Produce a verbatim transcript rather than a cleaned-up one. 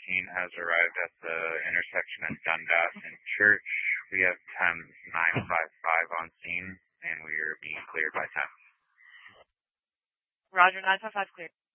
fourteen has arrived at the intersection at Dundas and Church. We have Thames nine five five on scene, and we are being cleared by Thames. Roger, nine five five cleared.